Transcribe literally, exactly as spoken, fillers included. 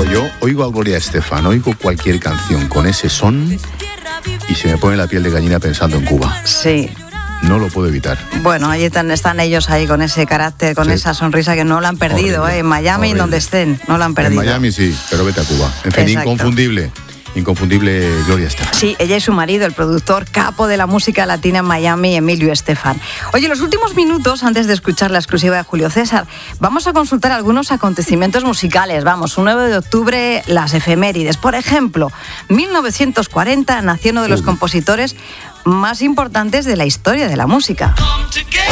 yo oigo a Gloria Estefan, oigo cualquier canción con ese son y se me pone la piel de gallina pensando en Cuba. Sí. No lo puedo evitar. Bueno, ahí están, están ellos ahí con ese carácter, con sí. esa sonrisa que no la han perdido, horrible, eh, en Miami, horrible. Donde estén, no la han perdido. En Miami sí, pero vete a Cuba. En fin, exacto. inconfundible. Inconfundible Gloria Estefan. Sí, ella y su marido, el productor capo de la música latina en Miami, Emilio Estefan. Oye, los últimos minutos, antes de escuchar la exclusiva de Julio César, vamos a consultar algunos acontecimientos musicales. Vamos, un nueve de octubre, las efemérides. Por ejemplo, mil novecientos cuarenta nació uno de los compositores más importantes de la historia de la música.